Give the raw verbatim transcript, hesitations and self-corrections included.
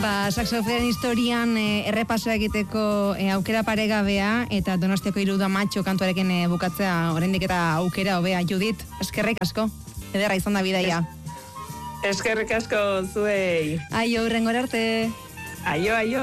Ba, saxofonen historian e, errepasoa egiteko e, aukera paregabea eta Donostiako Iruda Matxo kantuarekin e, bukatzea oraindik eta aukera hobea. Judit, eskerrik asko. Ederra izan da bidaia. Es, eskerrik asko zuei. Aio, hurrengora arte. Aio, aio.